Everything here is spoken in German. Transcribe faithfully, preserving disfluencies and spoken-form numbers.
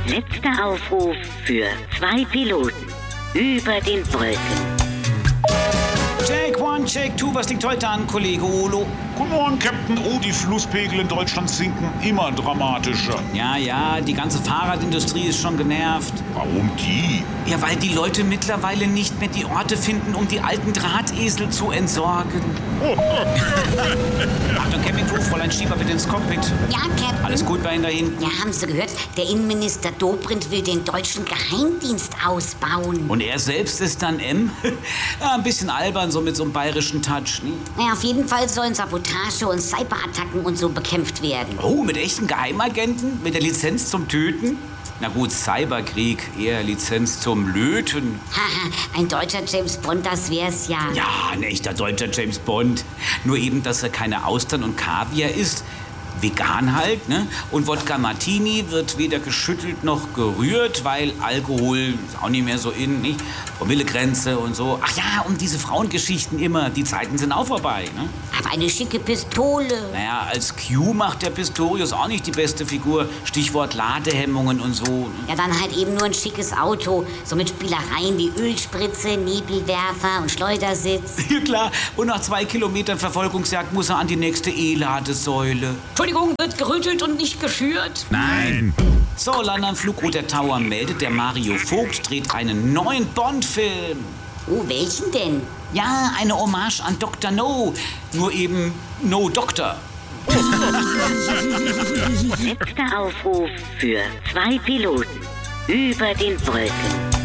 Letzter Aufruf für zwei Piloten über den Brücken. Check one, check two, was liegt heute an, Kollege Olo? Guten Morgen, Captain. Oh, die Flusspegel in Deutschland sinken immer dramatischer. Ja, ja, die ganze Fahrradindustrie ist schon genervt. Warum die? Ja, weil die Leute mittlerweile nicht mehr die Orte finden, um die alten Drahtesel zu entsorgen. Achtung, Campingcrew, Fräulein Schieber, bitte ins Cockpit. Ja, Captain. Alles gut bei Ihnen dahin? Ja, haben Sie gehört? Der Innenminister Dobrindt will den deutschen Geheimdienst ausbauen. Und er selbst ist dann M? Ja, ein bisschen albern, so mit so einem bayerischen Touch, ne? Ja, auf jeden Fall sollen Sabotage und Cyberattacken und so bekämpft werden. Oh, mit echten Geheimagenten? Mit der Lizenz zum Töten? Na gut, Cyberkrieg, eher Lizenz zum Löten. Haha, ein deutscher James Bond, das wär's ja. Ja, ein echter deutscher James Bond. Nur eben, dass er keine Austern und Kaviar isst. Vegan halt, ne? Und Wodka Martini wird weder geschüttelt noch gerührt, weil Alkohol ist auch nicht mehr so in, nicht? Promillegrenze und so. Ach ja, und diese Frauengeschichten immer, die Zeiten sind auch vorbei, ne? Aber eine schicke Pistole. Naja, als Q macht der Pistorius auch nicht die beste Figur. Stichwort Ladehemmungen und so. Ja, dann halt eben nur ein schickes Auto. So mit Spielereien wie Ölspritze, Nebelwerfer und Schleudersitz. Ja klar, und nach zwei Kilometern Verfolgungsjagd muss er an die nächste E-Ladesäule. Entschuldigung, wird gerüttelt und nicht geschürt? Nein. So, London Flugroute Tower meldet, der Mario Vogt dreht einen neuen Bond-Film. Oh, welchen denn? Ja, eine Hommage an Doktor No, nur eben No Doctor. Letzter Aufruf für zwei Piloten über den Brücken.